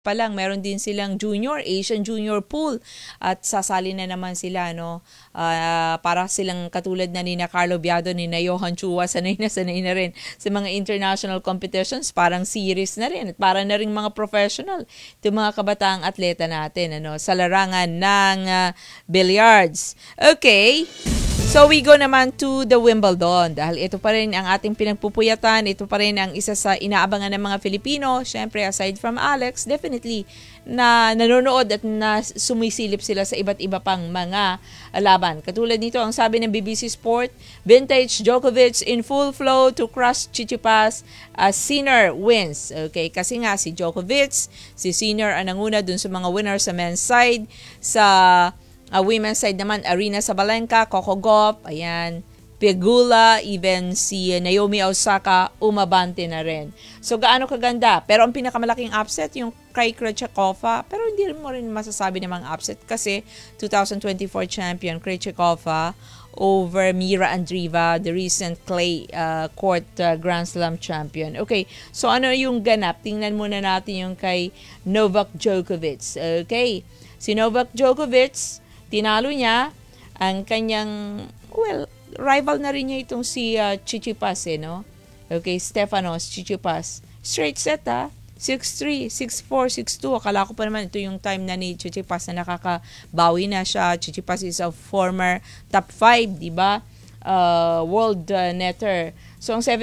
pa lang, meron din silang Asian Junior Pool at sasali na naman sila, no? Para silang katulad na ni na Carlo Biado, ni na Johan Chua, sanay na rin sa mga international competitions, parang series na rin at para na rin mga professional itong mga kabataang atleta natin, ano, sa larangan ng billiards. Okay. So we go naman to the Wimbledon dahil ito pa rin ang ating pinagpupuyatan, ito pa rin ang isa sa inaabangan ng mga Filipino. Syempre, aside from Alex, definitely na nanonood at na sumisilip sila sa iba't iba pang mga laban. Katulad nito, ang sabi ng BBC Sport, vintage Djokovic in full flow to crush Tsitsipas as Sinner wins. Okay, kasi nga si Djokovic, si Sinner ang nanguna dun sa mga winners sa men's side, sa women's side naman, Arina Sabalenka, Coco Gauff, ayan, Pegula, even si Naomi Osaka, umabante na rin. So, gaano kaganda. Pero ang pinakamalaking upset, yung kay Krejcikova, pero hindi mo rin masasabi namang upset kasi 2024 champion Krejcikova over Mira Andreeva, the recent clay court Grand Slam champion. Okay, so ano yung ganap? Tingnan muna natin yung kay Novak Djokovic. Okay, si Novak Djokovic, tinalo niya ang kanyang, rival na rin niya itong si Tsitsipas, no? Okay, Stefanos Tsitsipas. Straight set, 6-3, 6-4, 6-2. Akala ko pa naman ito yung time na ni Tsitsipas na nakakabawi na siya. Tsitsipas is a former top 5, di ba? World netter. So, ang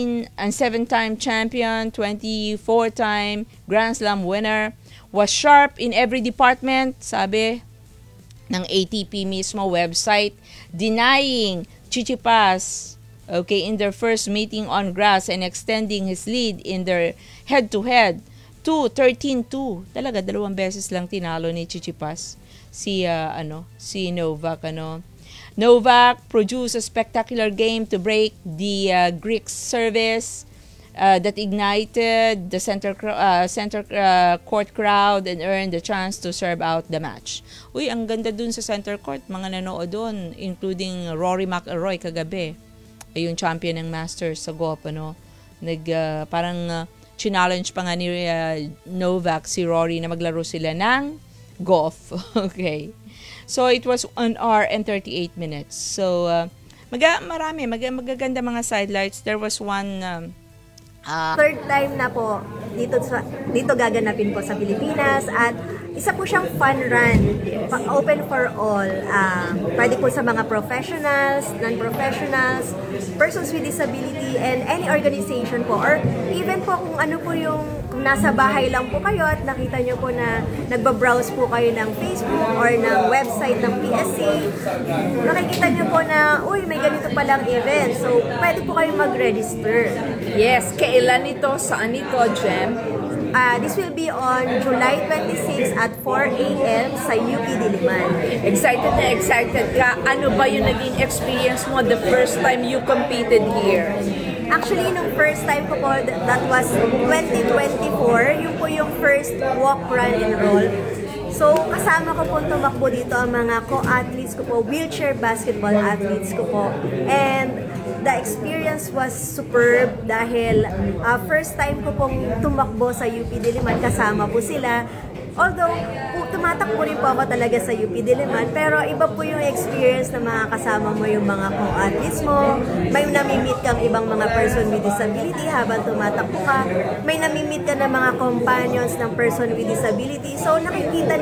7-time champion, 24-time Grand Slam winner, was sharp in every department, sabi ng ATP mismo website, denying Tsitsipas, okay, in their first meeting on grass and extending his lead in their head-to-head to 13-2. Talaga, 2 beses lang tinalo ni Tsitsipas si Novak, Novak produced a spectacular game to break the Greek service that ignited the center court crowd and earned the chance to serve out the match. Uy, ang ganda dun sa center court, mga nanood dun, including Rory McIlroy kagabi. Yung champion ng Masters sa golf, challenge pa nga ni Novak si Rory na maglaro sila ng golf. Okay. So, it was 1 hour and 38 minutes. So, magaganda mga sidelights. There was one third time na po dito gaganapin po sa Pilipinas at isa po siyang fun run, open for all. Pwede po sa mga professionals, non-professionals, persons with disability, and any organization po. Or even po kung ano po kung nasa bahay lang po kayo at nakita nyo po na nagbabrowse po kayo ng Facebook or ng website ng PSC, nakikita nyo po na, uy, may ganito palang event. So, pwede po kayong mag-register. Yes, kailan ito? Saan ito, Jem? This will be on July 26 at 4 a.m. sa UP Diliman. Excited na excited ka. Ano ba yung naging experience mo the first time you competed here? Actually, nung first time ko po, that was 2024, yung po yung first walk, run, and roll. So, kasama ko po tumakbo dito ang mga co-athletes ko po, wheelchair basketball athletes ko po. And the experience was superb dahil first time ko pong tumakbo sa UP Diliman, kasama po sila. Although, tumatakbo rin po ako talaga sa UP Diliman, pero iba po yung experience na makakasama mo yung mga co-athletes mo, may namimit kang ibang mga person with disability habang tumatakbo ka, may namimit ka ng mga companions ng person with disability, so nakikita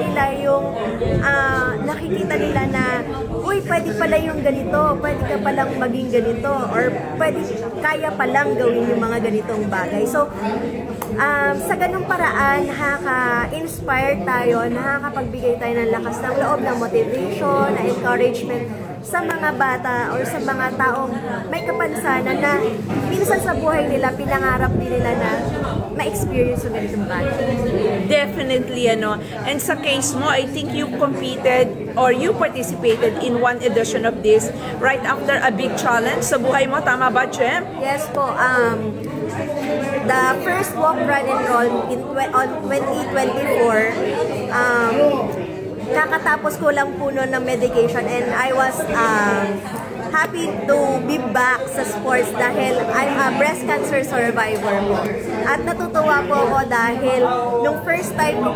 nila na, uy, pwede pala yung ganito, pwede ka palang maging ganito, or kaya palang gawin yung mga ganitong bagay. So, sa ganung paraan, nakaka-inspire tayo, nakakapagbigay tayo ng lakas ng loob, ng motivation, na encouragement sa mga bata or sa mga taong may kapansanan na minsan sa buhay nila, pinangarap nila na ma-experience yung ganitong bagay. Definitely, And sa case mo, I think you competed or you participated in one edition of this right after a big challenge sa buhay mo. Tama ba, Jem? Yes po. The first walk, run, and roll on 2024, kakatapos ko lang po noon ng medication and I was happy to be back sa sports dahil I'm a breast cancer survivor po. At natutuwa po ako dahil nung first time ko